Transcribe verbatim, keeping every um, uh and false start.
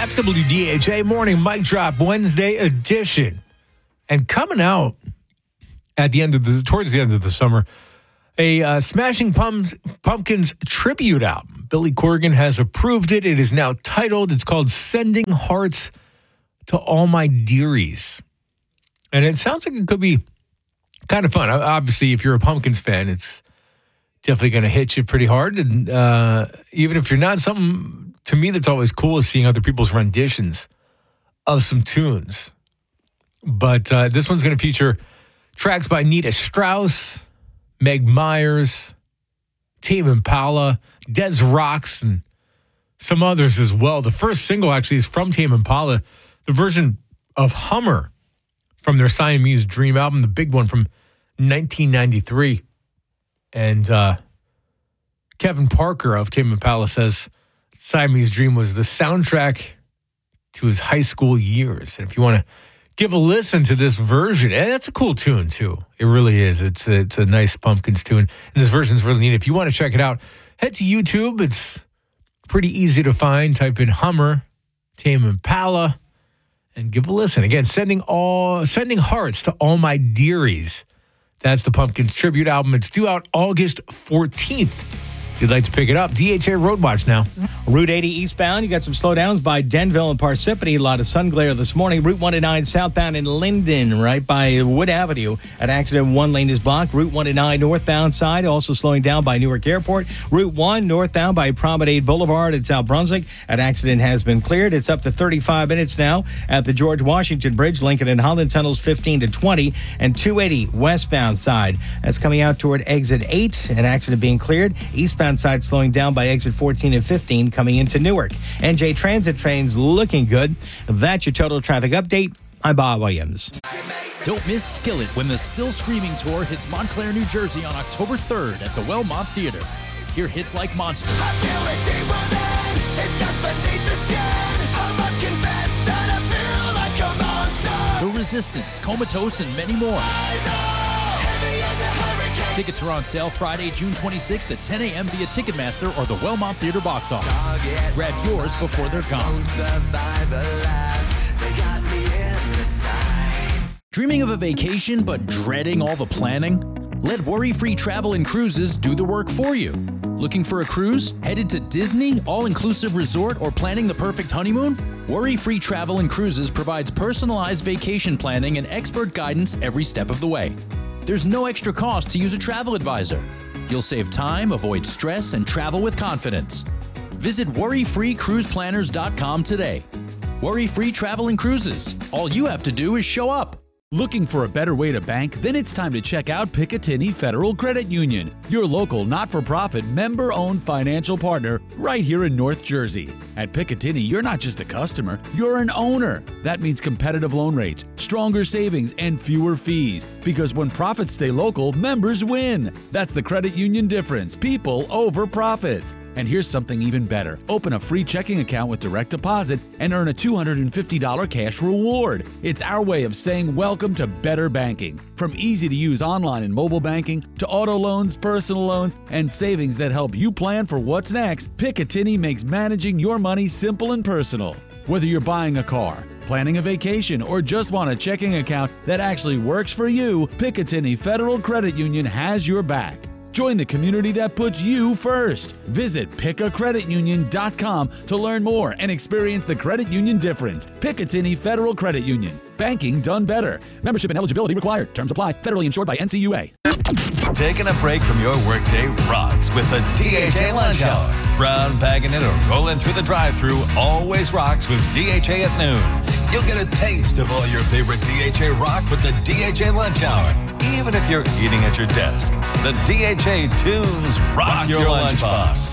F W D H A Morning Mic Drop Wednesday edition. And coming out at the end of the, towards the end of the summer, a uh, Smashing Pumps, Pumpkins tribute album. Billy Corgan has approved it. It is now titled, it's called Sending Hearts to All My Dearies. And it sounds like it could be kind of fun. Obviously, if you're a Pumpkins fan, it's definitely going to hit you pretty hard. And uh, even if you're not, something to me that's always cool is seeing other people's renditions of some tunes. But uh, this one's going to feature tracks by Nita Strauss, Meg Myers, Tame Impala, Des Rocks, and some others as well. The first single actually is from Tame Impala, the version of Hummer from their Siamese Dream album, the big one from nineteen ninety-three. And uh, Kevin Parker of Tame Impala says Siamese Dream was the soundtrack to his high school years. And if you want to give a listen to this version, and that's a cool tune too. It really is. It's a, it's a nice Pumpkins tune. And this version's really neat. If you want to check it out, head to YouTube. It's pretty easy to find. Type in Hummer, Tame Impala, and give a listen. Again, sending all sending hearts to all my dearies. That's the Pumpkins tribute album. It's due out August fourteenth. If you'd like to pick it up, D H A Road Watch now. Route eighty eastbound, you got some slowdowns by Denville and Parsippany. A lot of sun glare this morning. Route one oh nine southbound in Linden, right by Wood Avenue. An accident, one lane is blocked. Route one oh nine northbound side, also slowing down by Newark Airport. Route one northbound by Promenade Boulevard in South Brunswick. An accident has been cleared. It's up to thirty-five minutes now at the George Washington Bridge. Lincoln and Holland tunnels fifteen to twenty. And two eighty westbound side. That's coming out toward exit eight. An accident being cleared. Eastbound side slowing down by exit fourteen and fifteen coming into Newark. N J Transit trains looking good. That's your total traffic update. I'm Bob Williams. Don't miss Skillet when the Still Screaming Tour hits Montclair, New Jersey on October third at the Wellmont Theater. Hear hits like Monster, I feel it deep within. It's just beneath the skin. I must confess that I feel like a monster. The Resistance, Comatose, and many more. Eyes are heavy as a hurricane. Tickets are on sale Friday, June twenty-sixth at ten a.m. via Ticketmaster or the Wellmont Theater box office. Grab yours before they're gone. Dreaming of a vacation but dreading all the planning? Let Worry-Free Travel and Cruises do the work for you. Looking for a cruise? Headed to Disney, all-inclusive resort, or planning the perfect honeymoon? Worry-Free Travel and Cruises provides personalized vacation planning and expert guidance every step of the way. There's no extra cost to use a travel advisor. You'll save time, avoid stress, and travel with confidence. Visit worry free cruise planners dot com today. Worry-Free Travel and Cruises. All you have to do is show up. Looking for a better way to bank? Then it's time to check out Picatinny Federal Credit Union, your local not-for-profit member-owned financial partner right here in North Jersey. At Picatinny, you're not just a customer, you're an owner. That means competitive loan rates, stronger savings, and fewer fees. Because when profits stay local, members win. That's the credit union difference. People over profits. And here's something even better. Open a free checking account with direct deposit and earn a two hundred fifty dollars cash reward. It's our way of saying welcome to better banking. From easy-to-use online and mobile banking to auto loans, personal loans, and savings that help you plan for what's next, Picatinny makes managing your money simple and personal. Whether you're buying a car, planning a vacation, or just want a checking account that actually works for you, Picatinny Federal Credit Union has your back. Join the community that puts you first. Visit pica credit union dot com to learn more and experience the credit union difference. Picatinny Federal Credit Union. Banking done better. Membership and eligibility required. Terms apply. Federally insured by N C U A. Taking a break from your workday rocks with the D H A Lunch Hour. Brown bagging it or rolling through the drive-thru always rocks with D H A at noon. You'll get a taste of all your favorite D H A rock with the D H A Lunch Hour. Even if you're eating at your desk, the D H A tunes rock, rock your, your lunchbox.